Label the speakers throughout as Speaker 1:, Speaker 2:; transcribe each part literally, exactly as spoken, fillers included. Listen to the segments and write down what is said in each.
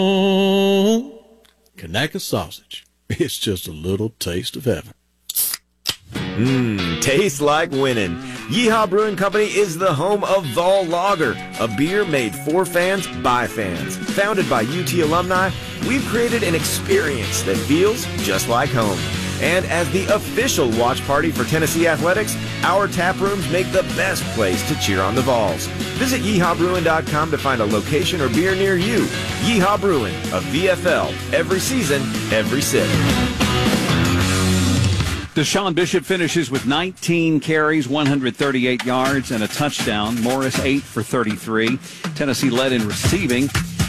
Speaker 1: Kanaka sausage. It's just a little taste of heaven.
Speaker 2: Mmm, tastes like winning. Yeehaw Brewing Company is the home of Vol Lager, a beer made for fans by fans. Founded by U T alumni, we've created an experience that feels just like home. And as the official watch party for Tennessee Athletics, our tap rooms make the best place to cheer on the Vols. Visit yeehaw brewing dot com to find a location or beer near you. Yeehaw Brewing, a V F L, every season, every sip.
Speaker 3: Deshaun Bishop finishes with nineteen carries, one hundred thirty-eight yards, and a touchdown. Morris, eight for thirty-three. Tennessee led in receiving.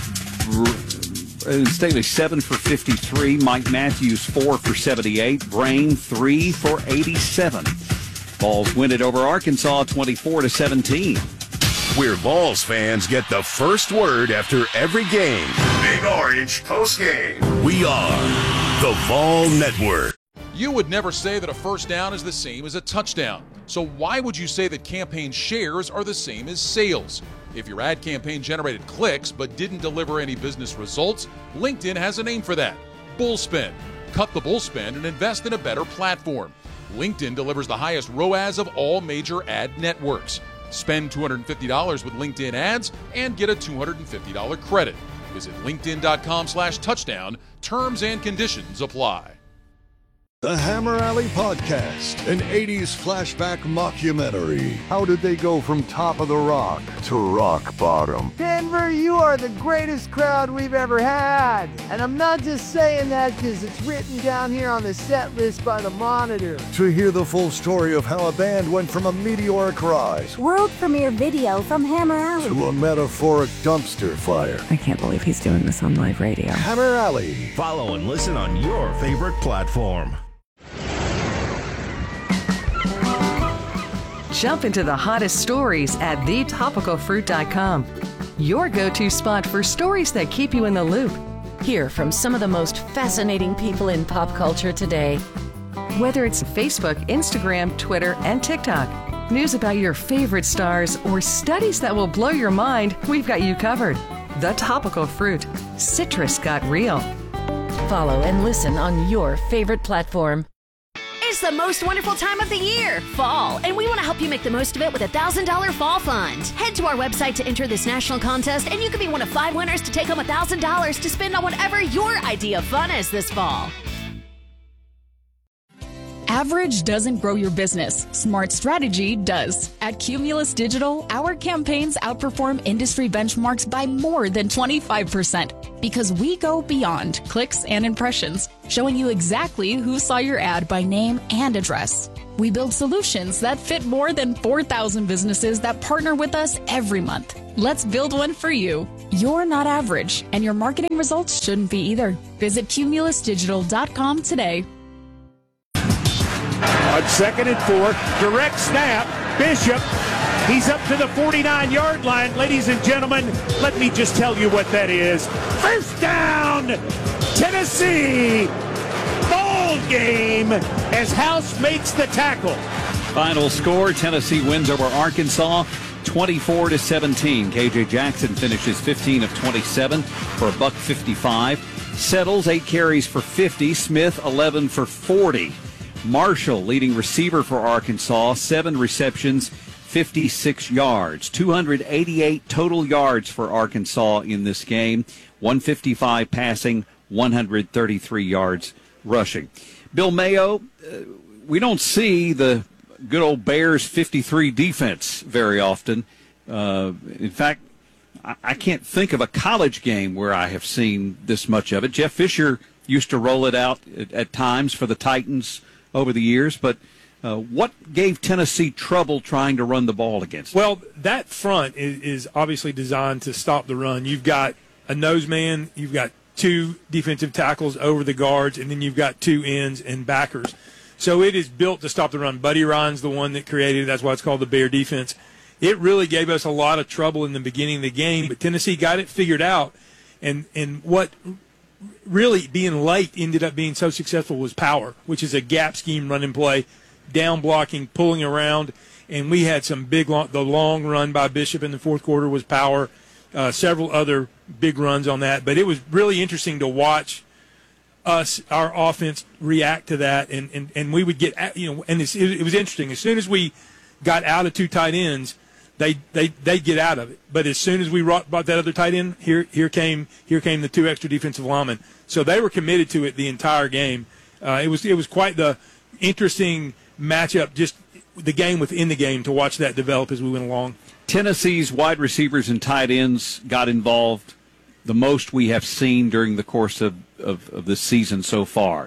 Speaker 3: Staley, seven for fifty-three. Mike Matthews, four for seventy-eight. Brain, three for eighty-seven. Vols win it over Arkansas, twenty-four to seventeen.
Speaker 4: We're Vols fans get the first word after every game. Big Orange post game. We are the Vol Network.
Speaker 5: You would never say that a first down is the same as a touchdown. So why would you say that campaign shares are the same as sales? If your ad campaign generated clicks but didn't deliver any business results, LinkedIn has a name for that: Bullspend. Cut the bullspend and invest in a better platform. LinkedIn delivers the highest R O A S of all major ad networks. Spend two hundred fifty dollars with LinkedIn ads and get a two hundred fifty dollars credit. Visit linkedin.com slash touchdown. Terms and conditions apply.
Speaker 6: The Hammer Alley Podcast, an eighties flashback mockumentary. How did they go from top of the rock to rock bottom?
Speaker 7: Denver, you are the greatest crowd we've ever had. And I'm not just saying that because it's written down here on the set list by the Monitor.
Speaker 6: To hear the full story of how a band went from a meteoric rise,
Speaker 8: world premiere video from Hammer Alley,
Speaker 6: to a metaphoric dumpster fire.
Speaker 9: I can't believe he's doing this on live radio.
Speaker 6: Hammer Alley.
Speaker 4: Follow and listen on your favorite platform.
Speaker 9: Jump into the hottest stories at the topical fruit dot com. Your go-to spot for stories that keep you in the loop.
Speaker 10: Hear from some of the most fascinating people in pop culture today.
Speaker 9: Whether it's Facebook, Instagram, Twitter, and TikTok, news about your favorite stars, or studies that will blow your mind, we've got you covered. The Topical Fruit. Citrus got real.
Speaker 10: Follow and listen on your favorite platform.
Speaker 11: It's the most wonderful time of the year, fall, and we want to help you make the most of it with a one thousand dollars Fall Fund. Head to our website to enter this national contest, and you could be one of five winners to take home one thousand dollars to spend on whatever your idea of fun is this fall.
Speaker 12: Average doesn't grow your business. Smart strategy does. At Cumulus Digital, our campaigns outperform industry benchmarks by more than twenty-five percent because we go beyond clicks and impressions, showing you exactly who saw your ad by name and address. We build solutions that fit more than four thousand businesses that partner with us every month. Let's build one for you. You're not average, and your marketing results shouldn't be either. Visit cumulus digital dot com today.
Speaker 13: On second and four, direct snap, Bishop, he's up to the forty-nine-yard line. Ladies and gentlemen, let me just tell you what that is. First down, Tennessee, ball game as House makes the tackle.
Speaker 3: Final score, Tennessee wins over Arkansas, twenty-four to seventeen. K J Jackson finishes fifteen of twenty-seven for a buck fifty-five. Settles, eight carries for fifty. Smith, eleven for forty. Marshall, leading receiver for Arkansas, seven receptions, fifty-six yards. two hundred eighty-eight total yards for Arkansas in this game. one fifty-five passing, one hundred thirty-three yards rushing. Bill Mayo, uh, we don't see the good old Bears fifty-three defense very often. Uh, in fact, I, I can't think of a college game where I have seen this much of it. Jeff Fisher used to roll it out at, at times for the Titans over the years, but uh, what gave Tennessee trouble trying to run the ball against?
Speaker 14: Well, that front is, is obviously designed to stop the run. You've got a nose man, you've got two defensive tackles over the guards, and then you've got two ends and backers. So it is built to stop the run. Buddy Ryan's the one that created it. That's why it's called the Bear defense. It really gave us a lot of trouble in the beginning of the game, but Tennessee got it figured out, and, and what – really being late ended up being so successful was power, which is a gap scheme run and play, down blocking, pulling around, and we had some big long, the long run by Bishop in the fourth quarter was power. uh, several other big runs on that. But it was really interesting to watch us, our offense, react to that. And, and, and we would get, you know, and it's, it, it was interesting. As soon as we got out of two tight ends, they they they get out of it. But as soon as we brought, brought that other tight end, here here came here came the two extra defensive linemen. So they were committed to it the entire game. Uh, it was it was quite the interesting matchup, just the game within the game, to watch that develop as we went along.
Speaker 3: Tennessee's wide receivers and tight ends got involved the most we have seen during the course of, of, of this season so far.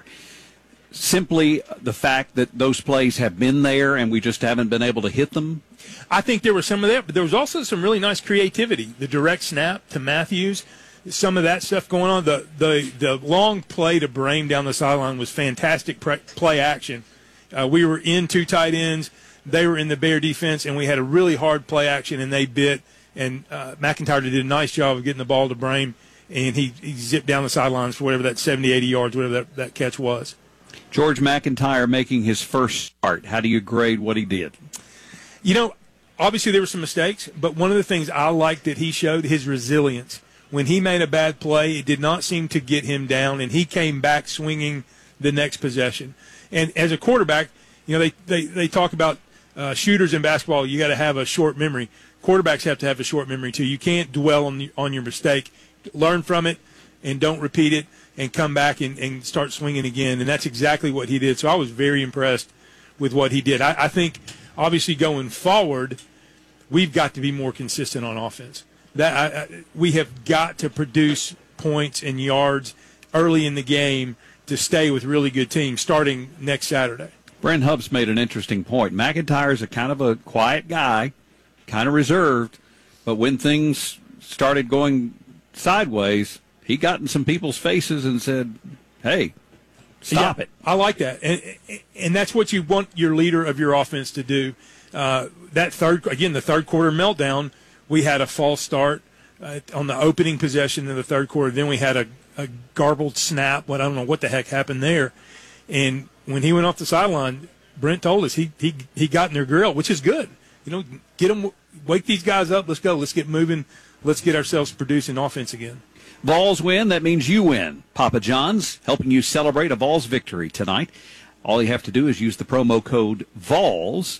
Speaker 3: Simply the fact that those plays have been there and we just haven't been able to hit them?
Speaker 14: I think there was some of that, but there was also some really nice creativity. The direct snap to Matthews, some of that stuff going on. The the, the long play to Brame down the sideline was fantastic pre- play action. Uh, we were in two tight ends. They were in the Bear defense, and we had a really hard play action, and they bit. And uh, McIntyre did a nice job of getting the ball to Brame, and he, he zipped down the sidelines for whatever that seventy, eighty yards, whatever that, that catch was.
Speaker 3: George McIntyre making his first start. How do you grade what he did?
Speaker 14: You know, obviously there were some mistakes, but one of the things I liked that he showed, his resilience. When he made a bad play, it did not seem to get him down, and he came back swinging the next possession. And as a quarterback, you know, they, they, they talk about uh, shooters in basketball, you got to have a short memory. Quarterbacks have to have a short memory, too. You can't dwell on, the, on your mistake. Learn from it and don't repeat it, and come back and, and start swinging again. And that's exactly what he did. So I was very impressed with what he did. I, I think, obviously, going forward, we've got to be more consistent on offense. That I, I, we have got to produce points and yards early in the game to stay with really good teams starting next Saturday.
Speaker 3: Brent Hubbs made an interesting point. McIntyre is a kind of a quiet guy, kind of reserved, but when things started going sideways, he got in some people's faces and said, hey, stop
Speaker 14: yeah,
Speaker 3: it.
Speaker 14: I like that. And, and that's what you want your leader of your offense to do. Uh, that third, again, the third quarter meltdown, we had a false start uh, on the opening possession in the third quarter. Then we had a, a garbled snap. What I don't know what the heck happened there. And when he went off the sideline, Brent told us he he he got in their grill, which is good. You know, get them, wake these guys up. Let's go. Let's get moving. Let's get ourselves producing offense again.
Speaker 3: Vols win, that means you win. Papa John's helping you celebrate a Vols victory tonight. All you have to do is use the promo code VOLS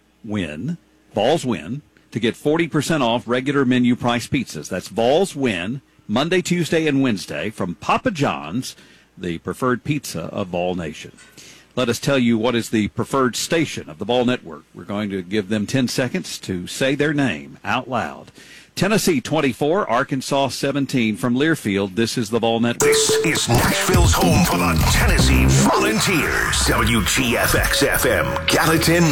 Speaker 3: WIN, Vols win, to get forty percent off regular menu price pizzas. That's Vols win, Monday, Tuesday, and Wednesday from Papa John's, the preferred pizza of Vol Nation. Let us tell you what is the preferred station of the Vol Network. We're going to give them ten seconds to say their name out loud. Tennessee twenty-four, Arkansas seventeen. From Learfield, this is the Vol Network.
Speaker 4: This is Nashville's home for the Tennessee Volunteers. W G F X F M, Gallatin,